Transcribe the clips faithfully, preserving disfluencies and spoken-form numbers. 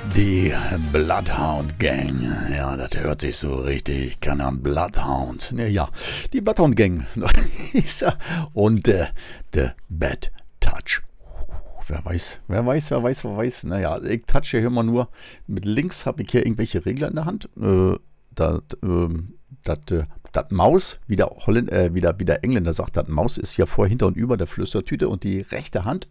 Die Bloodhound Gang. Ja, das hört sich so richtig. Keine Ahnung, Bloodhound. Ja, ja, die Bloodhound Gang. Und äh, The Bad Touch. Wer weiß, wer weiß, wer weiß, wer weiß. Naja, ich touche hier immer nur. Mit links habe ich hier irgendwelche Regler in der Hand. Äh, das, äh, das, äh, das Maus, wie der, Holländ, äh, wie, der, wie der Engländer sagt, das Maus ist hier vor, hinter und über der Flüstertüte. Und die rechte Hand,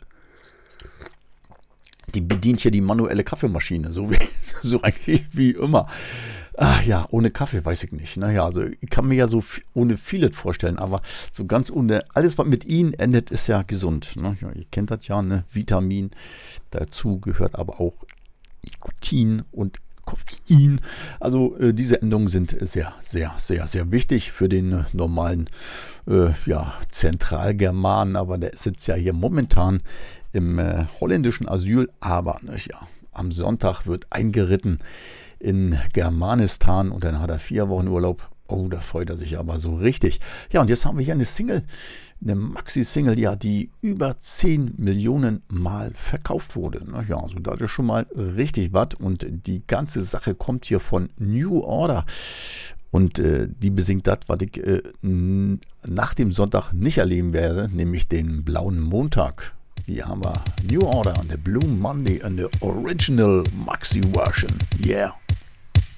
die bedient hier die manuelle Kaffeemaschine, so, wie, so eigentlich wie immer. Ach ja, ohne Kaffee weiß ich nicht. Naja, also ich kann mir ja so viel, ohne vieles vorstellen, aber so ganz ohne, alles was mit Ihnen endet, ist ja gesund. Ne? Ja, ihr kennt das ja, ne? Vitamin, dazu gehört aber auch Nikotin und Koffein. Also äh, diese Endungen sind sehr, sehr, sehr, sehr wichtig für den äh, normalen äh, ja, Zentralgermanen, aber der sitzt ja hier momentan im äh, holländischen Asyl, aber ne, ja, am Sonntag wird eingeritten in Germanistan und dann hat er vier Wochen Urlaub. Oh, da freut er sich aber so richtig. Ja, und jetzt haben wir hier eine Single, eine Maxi-Single, ja, die über zehn Millionen Mal verkauft wurde. Na ja, also das ist schon mal richtig was. Und die ganze Sache kommt hier von New Order. Und äh, die besingt das, was ich äh, n- nach dem Sonntag nicht erleben werde, nämlich den blauen Montag. Hier haben wir New Order und the Blue Monday and the Original Maxi Version. Yeah.